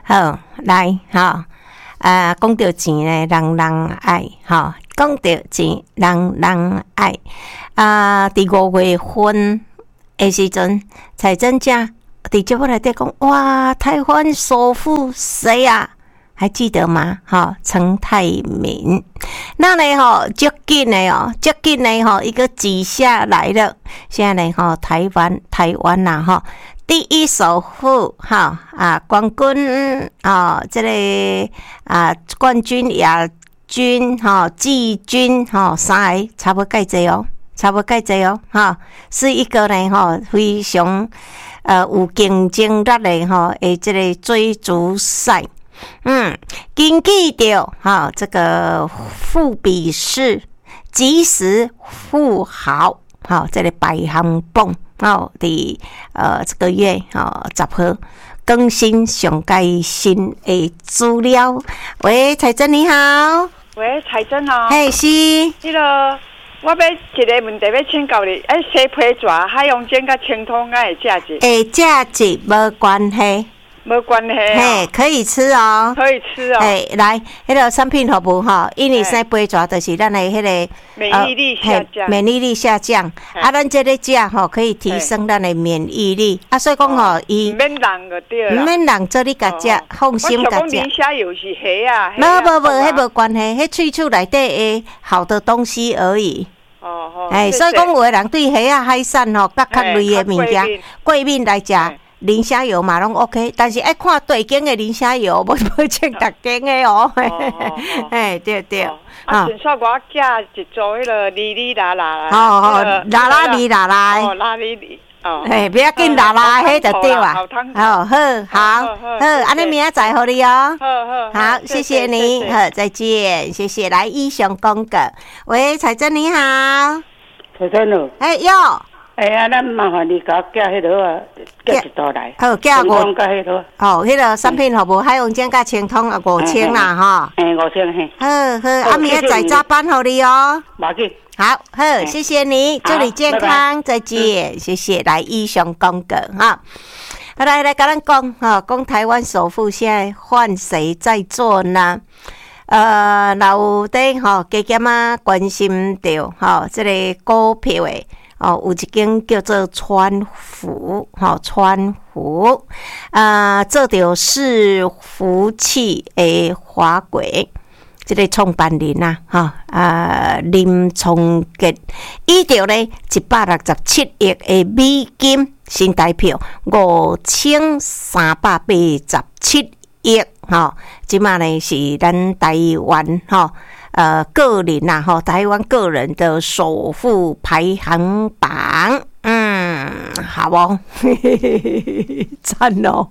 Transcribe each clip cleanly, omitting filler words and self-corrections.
好，来哈，讲到钱呢，人人爱哈，讲到钱，人人爱。伫5月份的时阵，财政家伫节目内底讲，哇，台湾首富谁啊？还记得吗？陈泰明。那呢最近呢一个几下来了。现在呢台湾呐第一首富冠军这个冠军亚军季军三个差不多介济哦是一个呢非常有竞争力的这个追逐赛。根据到这个富比士即时富豪这个排行榜伫这个月10号更新上最新的资料。喂，彩珍你好。 喂，彩珍哦。 嘿，是。 迄个我要一个问题要请教你，洗皮蛇、海洋煎甲清汤会价值？ 会价值无关系。 没关系嘿，可以吃哦， 可以吃哦。 嘿，来，迄个产品服务因为洗皮蛇就是咱的迄个免疫力下降， 免疫力下降。咱这个食可以提升咱的免疫力。所以讲伊唔免人就对啦， 唔免人做你甲食，放心甲食。 我想讲磷虾油是虾啊， 无，迄无关系，迄喙齿内底的好的东西而已。所以讲有的人对虾啊、海产甲较类的物件，过敏来食。磷虾油嘛拢 OK， 但是爱看对间的磷虾油，无穿特间的哦。对。 顺续我寄一组迄个哩哩啦啦。 啦哩啦啦。 啦哩。 不要紧啦，迄就对啊。好，安尼明仔载互你哦。好，谢谢你，再见，谢谢。来，以上讲个，喂，彩珍你好。 彩珍哦。 哟。 咱麻烦你甲我寄迄落啊，寄一袋来。 好，寄 5。甲迄落。 迄个产品服务海洋煎甲清汤5000啦 5000嘿。 好，明仔载早班互你哦。 无要紧。 好，谢谢你，祝你健康，再见，谢谢。来，以上讲个来，甲咱讲台湾首富现在换谁在做呢？有的加减关心到这个股票的。有一间叫做川福，做着伺服器的滑轨，这个创办人林聪杰，伊着呢167亿的美金，新台币5387亿，即马呢是咱台湾个人台湾个人的首富排行榜，好哦，赞哦！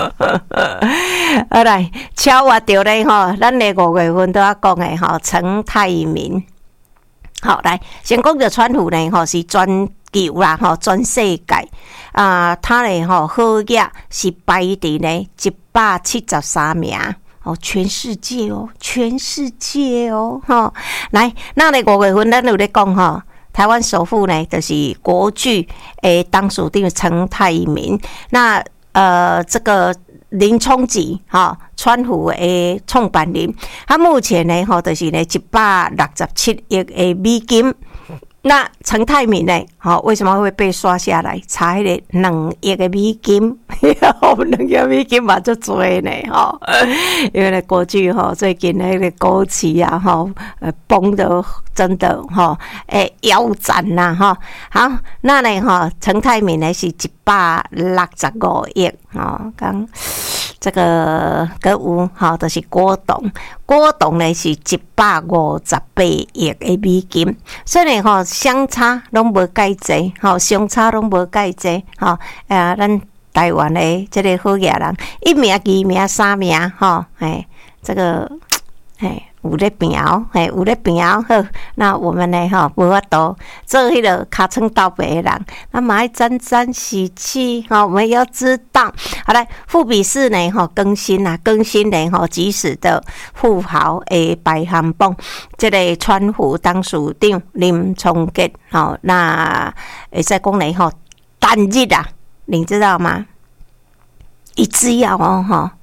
来，超越到咧咱的5月份都要讲的陈泰明。好，来，先讲到川普呢是全球啦全世界他的好业是排伫呢173名。全世界哦，来，那咧5月份咱有咧讲台湾首富呢，就是国巨当属定陈泰明。那这个林聪吉川湖的创办人，他目前呢就是呢167亿的美金。那陈泰明呢？为什么会被刷下来？差迄个2亿的美金，2亿美金嘛，就多呢因为呢，国巨最近那个股市崩得真的腰斩呐好，那呢陈泰明呢是165亿刚这个有就是郭董呢是158亿的美金，所以呢相差拢无介济，相差拢无介济，咱台湾的这个好野人1名、2名、3名，这个有咧拼好，那我们呢无法度做迄个尻川倒白的人，那么爱沾沾喜气我们要知道。好来，富比士呢更新呢即时的富豪的排行榜，这个川湖当属长林聪杰那会使讲呢单日你知道吗？一支药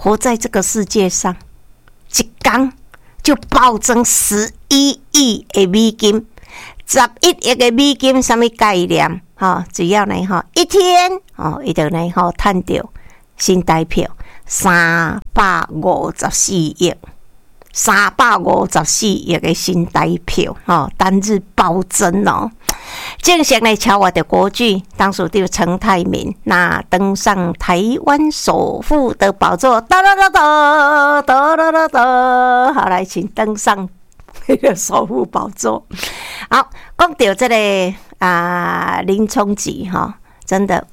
活在这个世界上，一天就暴增11亿的美金，11亿的美金什么概念？只要呢一天伊就呢赚到新台票354亿。354亿的新台票，单日暴增哦！正式呢超越的国剧，当属对陈泰明那登上台湾首富的宝座，哒哒哒哒哒哒哒哒，好来，请登上那个首富宝座。好，讲到这个林聪吉真的，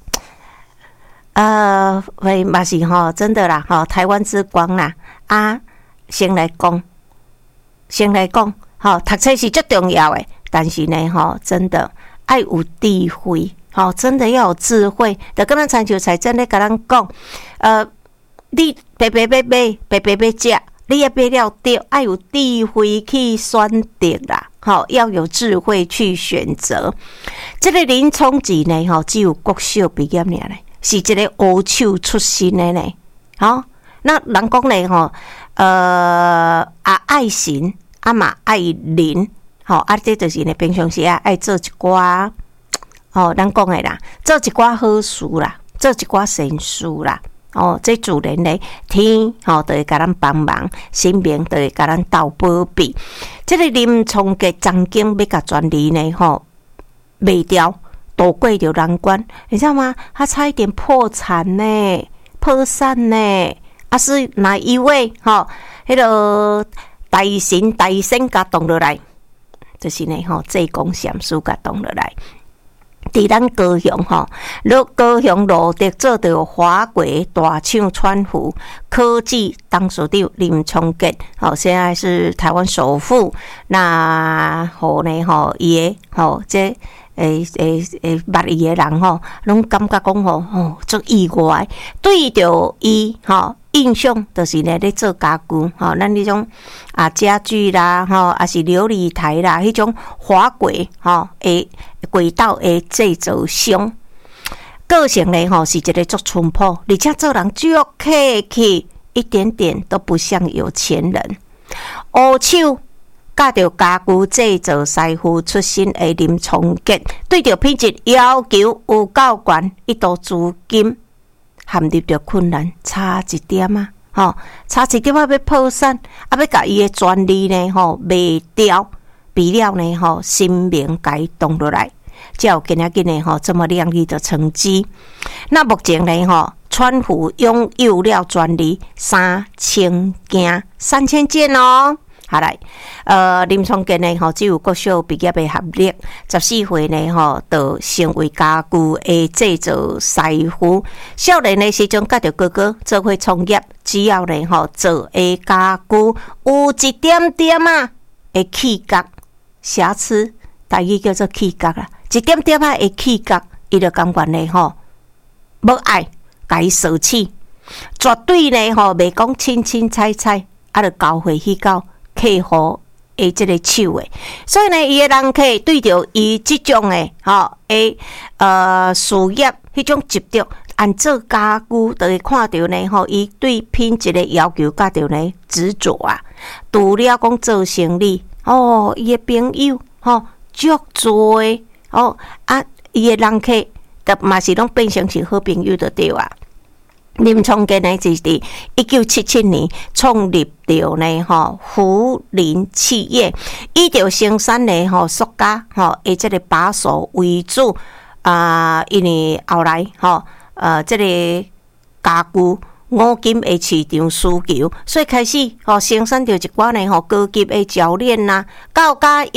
会嘛是真的啦，台湾之光啦先来讲，读册是最重要的，但是呢，真的爱有智慧，真的要有智慧。就跟咱参照财政咧，甲咱讲，你白食，你也买了对，爱有智慧去选择啦，要有智慧去选择。这个林聪吉呢，只有国小毕业尔咧，是一个黑手出身的呢，那人讲呢爱神嘛爱人，这就是呢平常时爱做一寡咱讲的啦，做一寡好事啦，做一寡善事啦，这自然呢天就会甲咱帮忙，神明就会甲咱斗保庇。这个林聪吉曾经要甲专利呢卖掉，躲过着难关，你知道吗？他差一点破产呢，破产呢。是哪一位？迄个大神甲动落来，就是呢济公禅师甲动落来。伫咱高雄高雄路德做着华轨大抢川湖科技当属长林聪吉，现在是台湾首富。那伊的这捌伊的人拢感觉讲足意外，对着伊印象就是呢咧做家具，咱迄种家具啦，也是琉璃台啦，迄种滑轨诶轨道诶制造商，个性呢是一个足淳朴，而且做人足客气，一点点都不像有钱人。黑手教着家具制造师傅出身的林聪吉，对着品质要求有够悬，一度资金陷入着困难，差一点差一点要破产，要甲伊的专利呢卖掉，比了呢神明甲伊动落来，才有今仔日呢这么亮丽的成绩。那目前呢川湖拥有了专利3000件哦。好来，林聪吉呢只有国小毕业的学历，14岁呢就成为家具的制造师傅。少年的时阵，甲着哥哥做伙创业，只要呢做的家具有一点点的气角瑕疵，台语叫做气角啦，一点点的气角，伊就感觉呢要爱，甲伊舍弃，绝对呢袂讲清彩，就交回去到客户的这个手诶，所以呢，伊诶人客对着伊即种诶，事业迄种执着，按做家具就会看到呢，伊对品质的要求甲着呢执着啊。除了讲做生意，伊诶朋友足多伊诶人客，嘛是拢变成是好朋友就对啊。林聪吉呢，就是1977年创立着呢福林企业，以着生产呢塑胶以这个把手为主因为后来这个家具五金的市场需求，所以开始生产着一寡呢高级的铰链啦。到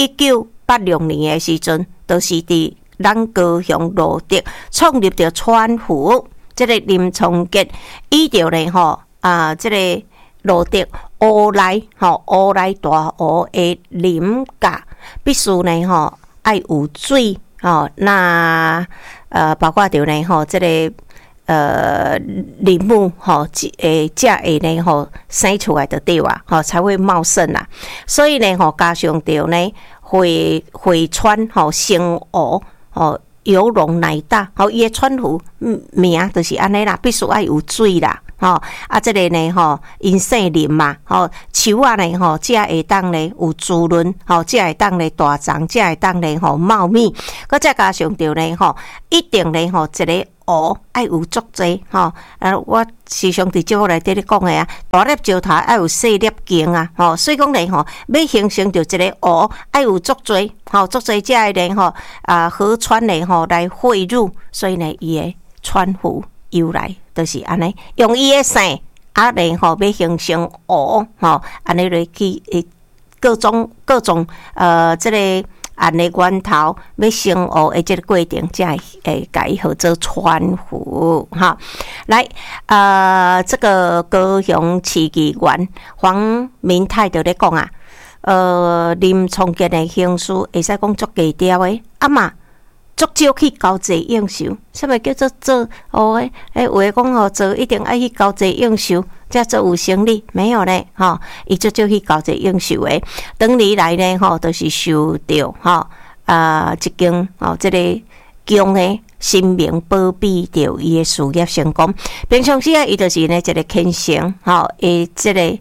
1986年的时阵，就是伫咱高雄路德创立着川湖。这个林聪吉伊着呢这个路德乌来大乌的林架，必须呢爱有水那包括着呢这个林木才会呢生出来的对啊才会茂盛啦。所以呢加上着呢会川生鹅有容乃大，伊的川湖名就是安尼啦，必须爱有水啦， 这个呢因姓林嘛，树啊呢才会当呢有滋润，才会当呢大长，才会当呢茂密，佮再加上着呢一定呢一个湖爱有足济我时常伫节目内底咧讲的啊，大粒石头爱有细粒茎啊，所以讲呢要形成着一个湖爱有足济，足济才会呢河川呢来汇入，所以呢伊的川湖由来就是安尼，用伊的姓呢要形成湖安尼来去各种这个按的源头要生活的这个过程，才会甲伊号做川湖来这个高雄市议员黄明泰就咧讲啊，林聪杰的形式会使讲足低调的嘛。足少去交际应酬，什么叫做有话讲做一定爱去交际应酬，才做有生理，没有呢伊足少去交际应酬的，长年来呢都是受到一间这个强的生命保庇着伊的事业成功。平常时伊就是呢一个虔诚这个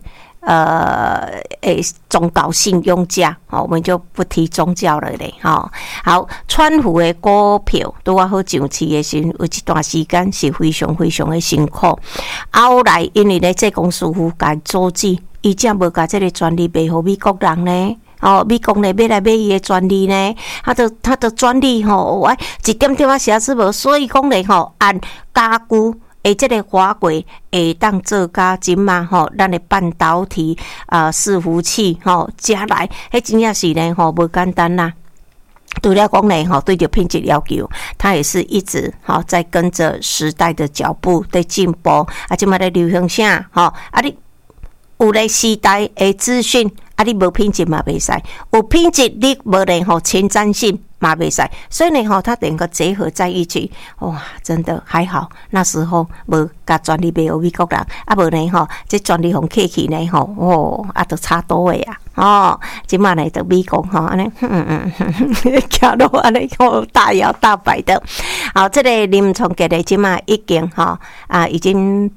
宗教信仰者，我们就不提宗教了嘞，好，川湖的股票拄好上市的时，有一段时间是非常非常的辛苦。后来因为呢，这公司府甲阻止，伊才无甲这个专利卖互美国人呢。美国呢要来买伊的专利呢，他的专利一点点瑕疵无，所以讲呢按家具。这个华贵会当做甲今嘛咱的半导体伺服器加来，真正是呢无简单啦。除了讲呢对着品质要求，它也是一直在跟着时代的脚步在进步。今嘛在流行啥你有咧时代的资讯你无品质嘛袂使，有品质你无咧前瞻性。嘛袂使，所以呢它两个结合在一起，哇，真的还好，那时候无甲专利卖予美国人，无呢这专利互客去呢都差多的啊，即马呢就美国安尼行路安尼大摇大摆的。好，这个林聪杰的即马已经已经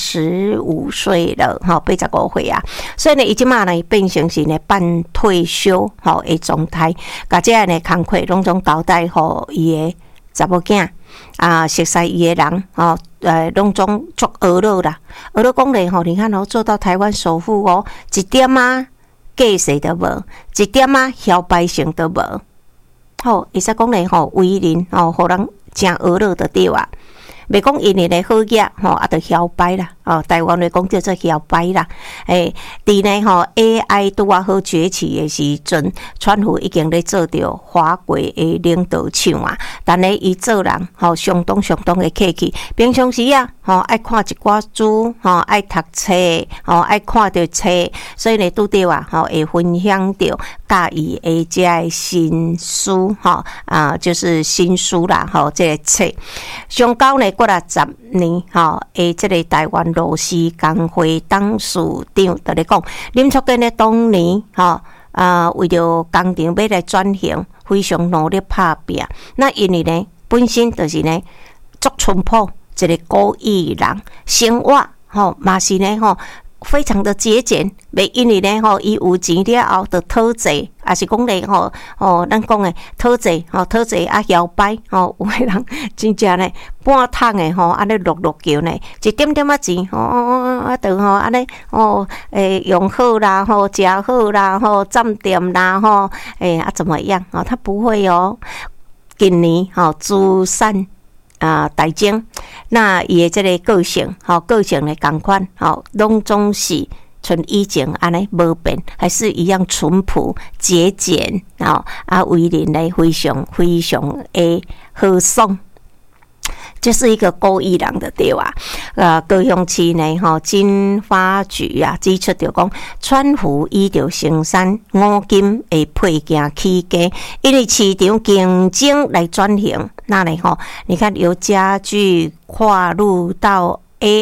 85岁了85岁啊，所以呢伊即马呢变成是呢半退休的状态，甲这样呢工课拢总交代互伊的查某囝熟悉伊的人拢总足学乐啦，学乐讲咧你看做到台湾首富一点价势都无，一点摇摆性都无，会使讲咧为人互人真学乐的对啊。袂讲因为咧好业就摇摆啦，台湾来讲叫做摇摆啦。伫呢AI 拄好崛起的时阵，川湖已经咧做着华贵的领导厂啊。但咧伊做人相当的客气，平常时爱看一寡书爱读册爱看着册，所以呢拄着会分享着甲伊的这个新书就是新书啦这个册。上高呢过了10年这个台湾螺丝工会董事长就咧讲，林聪坚呢当年为着工厂要来转型，非常努力打拼。那因为呢本身就是呢足淳朴一个古意人，生活嘛是呢非常的节俭，袂因为呢伊有钱了后就讨债，也是讲咧咱讲的讨债摇摆有的人真正呢半桶的安尼落桥呢，一点点钱就安尼用好啦食好啦占店啦怎么样他不会今年资产大增，那伊的这个个性的同款拢总是像以前安尼无变，还是一样淳朴节俭为人呢非常的和爽，就是一个古意人的对吧？高雄市呢经发局指出着讲，川湖依着生产五金的配件起家，因为市场竞争来转型，那呢你看由家具跨入到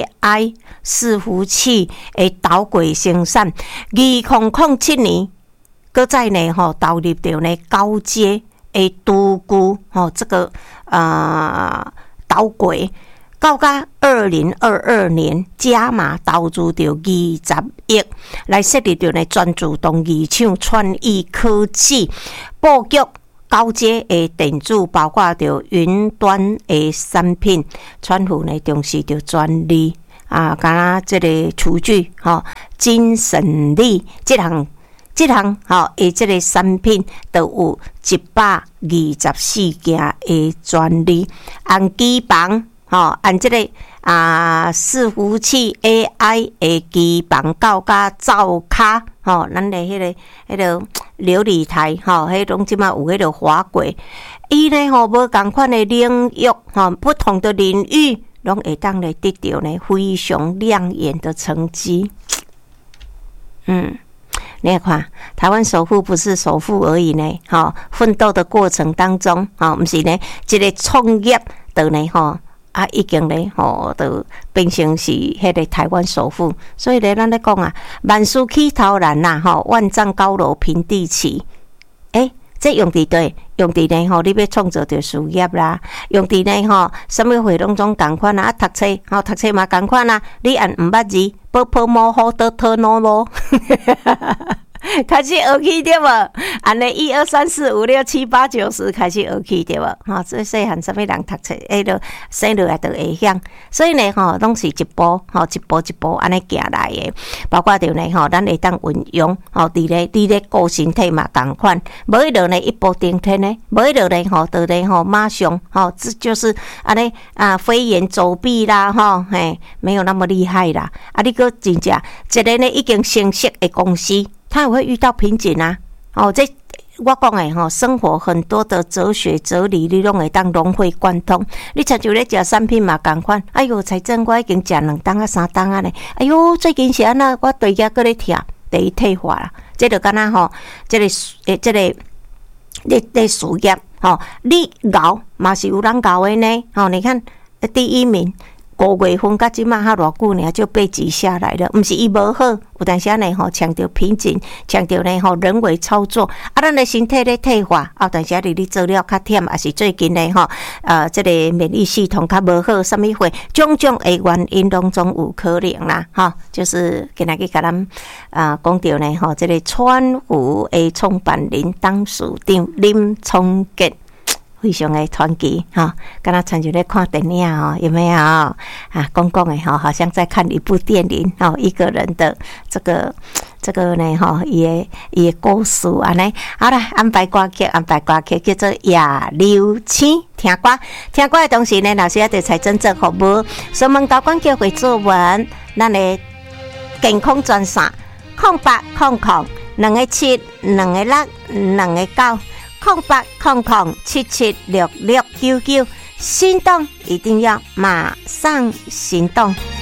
AI 伺服器的导轨生产，2007年，搁再呢投入到呢高阶的独孤这个导轨。 到2022年加码投资到20亿，来设立着呢全自动二厂创意科技，布局高阶的电子，包括着云端的产品，全部呢重视着专利啊，敢若这个厨具精神力这项的这个产品都有124件的专利，按机房按这个伺服器 AI 的机房到甲灶骹咱的迄个琉璃台迄种即马有迄个滑轨，伊呢无共款的领域不同的领域，拢会当来得到呢非常亮眼的成绩。你也看，台湾首富不是首富而已呢，奋斗的过程当中，不是呢，这个创业的呢，已经呢，就变成是迄个台湾首富。所以呢，咱咧讲万事起头难呐，万丈高楼平地起。这用伫对，用伫呢你要创造着事业啦，用伫呢什么活动中共款啊，读册嘛共款啊，你按毋捌字，波摸好得特诺咯。开始学起对无？安尼1、2、3、4、5、6、7、8、9、10开始学起对无？这细汉什么人读册，就生落来就会晓。所以呢，拢是一步一步安尼行来的。包括着呢，咱会当运用你咧顾身体嘛共款，无迄落呢一步登天呢，无迄落呢就呢马上这就是安尼飞檐走壁啦没有那么厉害啦。你个真正一个呢已经成熟的公司，他也会遇到瓶颈啊！这我讲的生活很多的哲学哲理，你拢会当融会贯通。你亲像咧食产品嘛共款，哎哟，财政我已经食2档3档啊咧，哎哟，最近是安那，我对牙搁咧疼，第一退化啦。这就敢若这个你事业你熬嘛是有人熬的呢。你看第一名。5月份到即马还偌久呢，就被挤下来了。毋是伊无好，有当时呢强调瓶颈，强调呢人为操作，咱的身体咧退化，有当时你做了较忝，也是最近呢这个免疫系统较无好，什么会种种的原因当中有可能啦就是今仔日甲咱讲到呢这个川湖的创办人董事长林聪杰。非常的传奇敢若参像咧看电影有没有讲的好像在看一部电影一个人的这个呢伊的故事安尼。好啦，安排歌曲叫做《夜流星》，听歌的同时呢，老师要对财政做服务，所问高管叫回作文，咱的健康专线0800 217 216 219。0800776699，心动一定要马上行动。